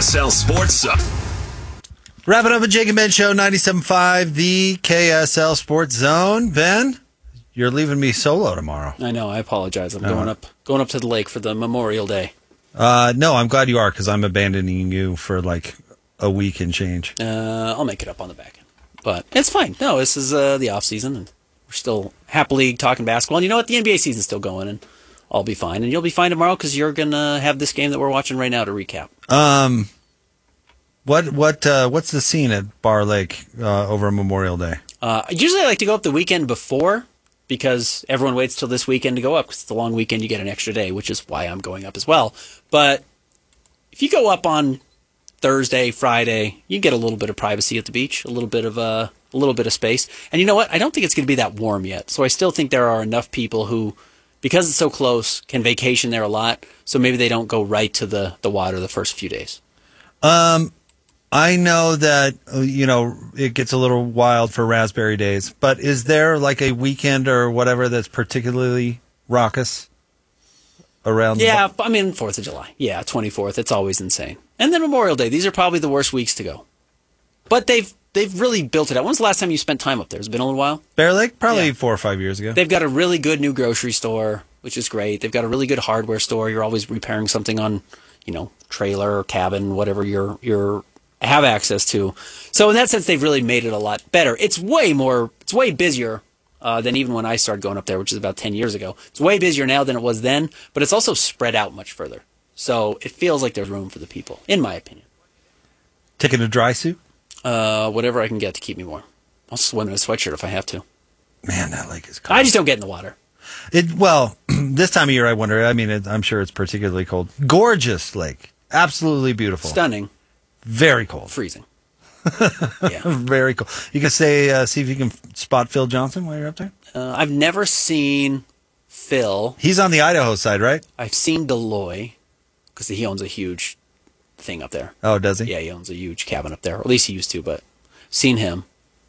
KSL Sports Zone. Wrap it up with Jake and Ben Show, 97.5, the KSL Sports Zone. Ben, you're leaving me solo tomorrow. I know. I apologize. I'm going up to the lake for the Memorial Day. No, I'm glad you are, because I'm abandoning you for like a week and change. I'll make it up on the back end. But it's fine. No, this is the off season, and we're still happily talking basketball. And you know what? The NBA season's still going, and I'll be fine. And you'll be fine tomorrow because you're going to have this game that we're watching right now to recap. What's the scene at Bar Lake over Memorial Day? Usually I like to go up the weekend before because everyone waits till this weekend to go up because it's a long weekend. You get an extra day, which is why I'm going up as well. But if you go up on Thursday, Friday, you get a little bit of privacy at the beach, a little bit of space. And you know what? I don't think it's going to be that warm yet. So I still think there are enough people who, because it's so close, can vacation there a lot. So maybe they don't go right to the water the first few days. I know that, it gets a little wild for Raspberry Days, but is there like a weekend or whatever that's particularly raucous around? Yeah, 4th of July. Yeah, 24th. It's always insane. And then Memorial Day. These are probably the worst weeks to go. But they've really built it out. When's the last time you spent time up there? Has it been a little while? Bear Lake? Probably 4 or 5 years ago. They've got a really good new grocery store, which is great. They've got a really good hardware store. You're always repairing something on, trailer or cabin, whatever you're have access to. So in that sense, they've really made it a lot better. It's way busier than even when I started going up there, which is about 10 years ago. It's way busier now than it was then, but it's also spread out much further. So it feels like there's room for the people, in my opinion. Taking a dry suit? Whatever I can get to keep me warm. I'll swim in a sweatshirt if I have to. Man, that lake is cold. I just don't get in the water. This time of year, I wonder. I'm sure it's particularly cold. Gorgeous lake. Absolutely beautiful. Stunning. Very cold. Freezing. Yeah. Very cold. You can see if you can spot Phil Johnson while you're up there? I've never seen Phil. He's on the Idaho side, right? I've seen Deloy, because he owns a huge thing up there. Oh, does he? Yeah, he owns a huge cabin up there. Or at least he used to, but seen him.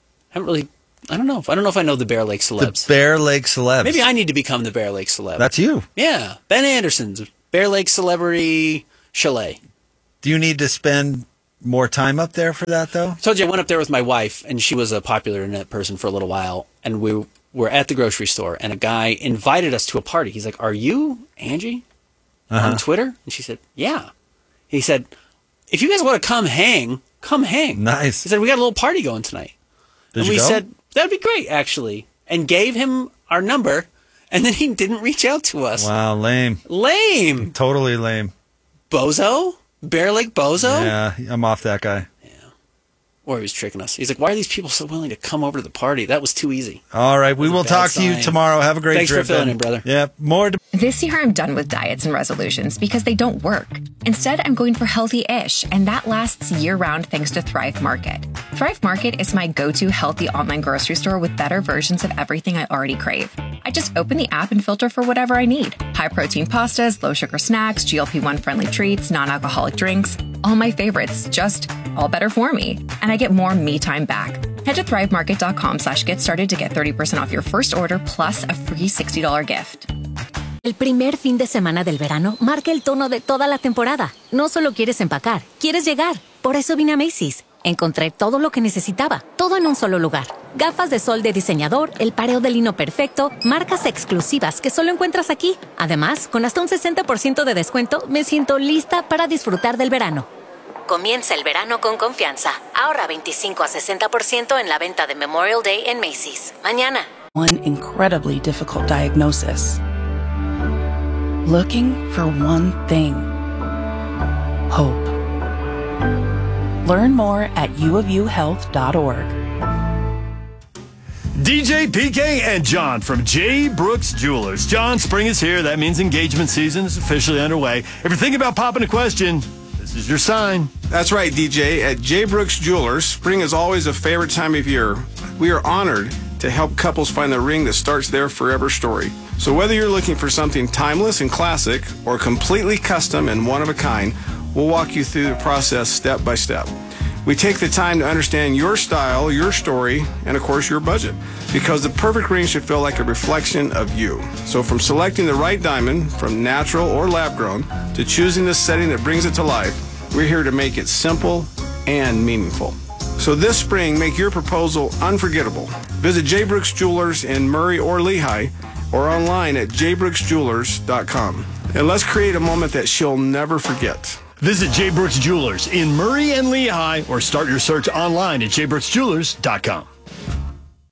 I don't know if I know the Bear Lake celebs. The Bear Lake celebs. Maybe I need to become the Bear Lake celeb. That's you. Yeah. Ben Anderson's Bear Lake Celebrity Chalet. Do you need to spend more time up there for that, though? I told you I went up there with my wife, and she was a popular internet person for a little while, and we were at the grocery store, and a guy invited us to a party. He's like, "Are you Angie on Twitter?" And she said, "Yeah." He said, "If you guys want to come hang, come hang." Nice. He said, "We got a little party going tonight." We said, "That'd be great, actually," and gave him our number, and then he didn't reach out to us. Wow, lame. Lame. Totally lame. Bozo? Bear Lake Bozo? Yeah, I'm off that guy. Yeah. Or he was tricking us. He's like, why are these people so willing to come over to the party? That was too easy. All right, we will talk to you tomorrow. Have a great trip. Thanks for filling in, brother. Yeah, more. This year I'm done with diets and resolutions because they don't work. Instead, I'm going for healthy-ish, and that lasts year-round thanks to Thrive Market. Thrive Market is my go-to healthy online grocery store with better versions of everything I already crave. I just open the app and filter for whatever I need. High-protein pastas, low-sugar snacks, GLP-1 friendly treats, non-alcoholic drinks. All my favorites, just all better for me. And I get more me time back. Head to thrivemarket.com/get started to get 30% off your first order plus a free $60 gift. El primer fin de semana del verano marca el tono de toda la temporada. No solo quieres empacar, quieres llegar. Por eso vine a Macy's. Encontré todo lo que necesitaba, todo en un solo lugar. Gafas de sol de diseñador, el pareo de lino perfecto, marcas exclusivas que solo encuentras aquí. Además, con hasta un 60% de descuento, me siento lista para disfrutar del verano. Comienza el verano con confianza. Ahorra 25 a 60% en la venta de Memorial Day en Macy's. Mañana. One incredibly difficult diagnosis. Looking for one thing. Hope. Learn more at uofuhealth.org. DJ, PK, and John from J. Brooks Jewelers. John, spring is here. That means engagement season is officially underway. If you're thinking about popping a question, this is your sign. That's right, DJ. At J. Brooks Jewelers, spring is always a favorite time of year. We are honored to help couples find the ring that starts their forever story. So whether you're looking for something timeless and classic or completely custom and one of a kind, we'll walk you through the process step by step. We take the time to understand your style, your story, and of course your budget, because the perfect ring should feel like a reflection of you. So from selecting the right diamond, from natural or lab grown, to choosing the setting that brings it to life, We're here to make it simple and meaningful. So this spring, make your proposal unforgettable. Visit J. Brooks Jewelers in Murray or Lehigh, or online at jbrooksjewelers.com. And let's create a moment that she'll never forget. Visit J. Brooks Jewelers in Murray and Lehigh, or start your search online at jbrooksjewelers.com.